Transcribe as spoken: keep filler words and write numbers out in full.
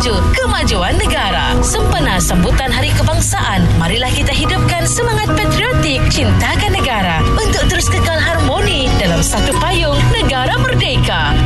menuju kemajuan negara. Sempena sambutan Hari Kebangsaan, marilah kita hidupkan semangat patriotik cintakan negara untuk terus kekal harmoni dalam satu payung negara merdeka.